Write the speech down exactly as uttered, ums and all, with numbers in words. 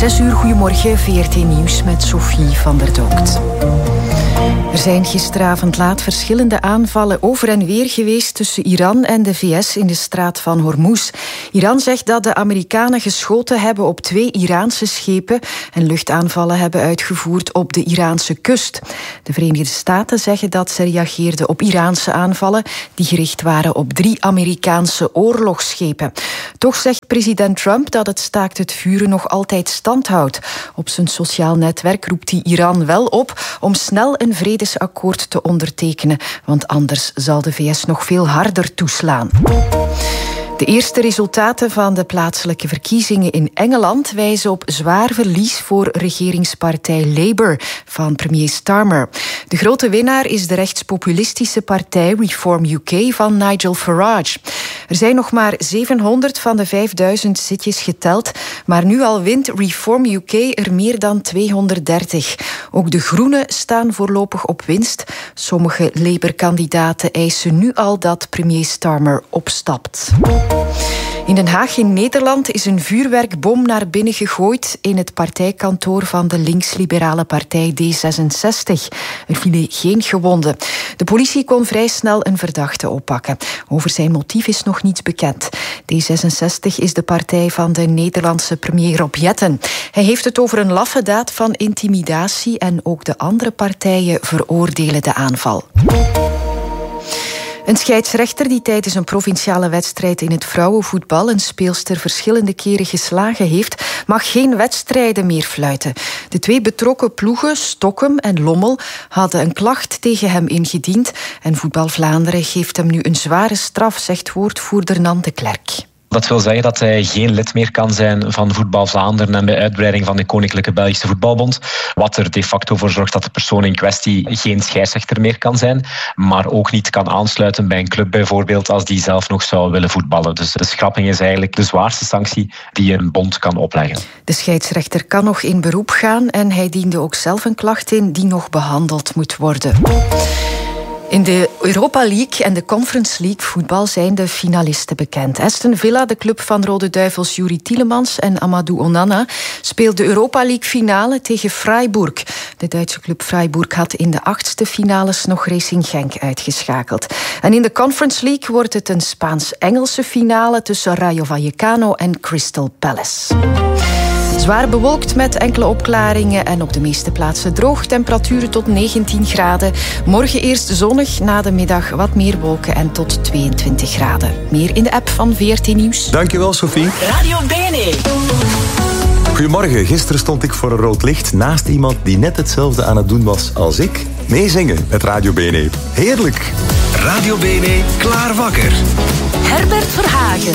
Zes uur, goedemorgen, V R T Nieuws met Sophie van der Dokt. Er zijn gisteravond laat verschillende aanvallen over en weer geweest tussen Iran en de V S in de straat van Hormuz. Iran zegt dat de Amerikanen geschoten hebben op twee Iraanse schepen en luchtaanvallen hebben uitgevoerd op de Iraanse kust. De Verenigde Staten zeggen dat ze reageerden op Iraanse aanvallen die gericht waren op drie Amerikaanse oorlogsschepen. Toch zegt president Trump dat het staakt het vuren nog altijd stand houdt. Op zijn sociaal netwerk roept hij Iran wel op om snel een vredesakkoord te ondertekenen, want anders zal de V S nog veel harder toeslaan. De eerste resultaten van de plaatselijke verkiezingen in Engeland wijzen op zwaar verlies voor regeringspartij Labour van premier Starmer. De grote winnaar is de rechtspopulistische partij Reform U K van Nigel Farage. Er zijn nog maar zevenhonderd van de vijfduizend zitjes geteld, maar nu al wint Reform U K er meer dan tweehonderddertig. Ook de Groenen staan voorlopig op winst. Sommige Labour-kandidaten eisen nu al dat premier Starmer opstapt. In Den Haag in Nederland is een vuurwerkbom naar binnen gegooid in het partijkantoor van de links-liberale partij D zesenzestig. Er vielen geen gewonden. De politie kon vrij snel een verdachte oppakken. Over zijn motief is nog niets bekend. D zesenzestig is de partij van de Nederlandse premier Rob Jetten. Hij heeft het over een laffe daad van intimidatie en ook de andere partijen veroordelen de aanval. Een scheidsrechter die tijdens een provinciale wedstrijd in het vrouwenvoetbal een speelster verschillende keren geslagen heeft, mag geen wedstrijden meer fluiten. De twee betrokken ploegen, Stokkem en Lommel, hadden een klacht tegen hem ingediend en Voetbal Vlaanderen geeft hem nu een zware straf, zegt woordvoerder Nan de Klerk. Dat wil zeggen dat hij geen lid meer kan zijn van Voetbal Vlaanderen en bij uitbreiding van de Koninklijke Belgische Voetbalbond. Wat er de facto voor zorgt dat de persoon in kwestie geen scheidsrechter meer kan zijn, maar ook niet kan aansluiten bij een club bijvoorbeeld als die zelf nog zou willen voetballen. Dus de schrapping is eigenlijk de zwaarste sanctie die een bond kan opleggen. De scheidsrechter kan nog in beroep gaan en hij diende ook zelf een klacht in die nog behandeld moet worden. In de Europa League en de Conference League voetbal zijn de finalisten bekend. Aston Villa, de club van Rode Duivels Yuri Tielemans en Amadou Onana, speelt de Europa League finale tegen Freiburg. De Duitse club Freiburg had in de achtste finales nog Racing Genk uitgeschakeld. En in de Conference League wordt het een Spaans-Engelse finale tussen Rayo Vallecano en Crystal Palace. Zwaar bewolkt met enkele opklaringen en op de meeste plaatsen droog. Temperaturen tot negentien graden. Morgen eerst zonnig, na de middag wat meer wolken en tot tweeëntwintig graden. Meer in de app van V R T Nieuws. Dankjewel, Sophie. Radio B N E. Goedemorgen. Gisteren stond ik voor een rood licht naast iemand die net hetzelfde aan het doen was als ik. Meezingen met Radio B N E. Heerlijk. Radio B N E, klaar wakker. Herbert Verhagen.